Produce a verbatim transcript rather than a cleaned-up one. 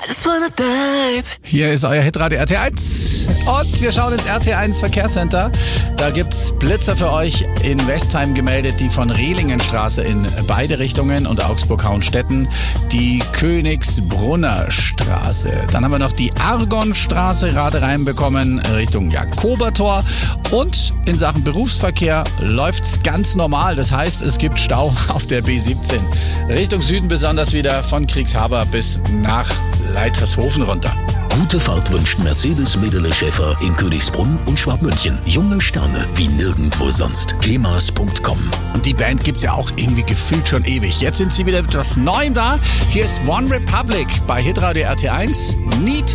just wanna dive. Hier ist euer Hitradio R T eins und wir schauen ins R T eins Verkehrscenter. Da gibt's Blitzer für euch in Westheim gemeldet, die von Rehlingenstraße in beide Richtungen und Augsburg-Hauenstetten die Königsbrunner Straße. Dann haben wir noch die Argonstraße gerade reinbekommen Richtung Jakobertor und in Sachen Berufsverkehr läuft's ganz normal. Das heißt, es gibt Stau auf der B siebzehn. Richtung Süden besonders wieder von Kriegshaber bis nach Leitershofen runter. Gute Fahrt wünscht Mercedes Medele Schäfer in Königsbrunn und Schwabmünchen. Junge Sterne wie nirgendwo sonst. kemas punkt com. Und die Band gibt's ja auch irgendwie gefühlt schon ewig. Jetzt sind sie wieder mit etwas Neuem da. Hier ist One Republic bei Hitradio R T eins. Need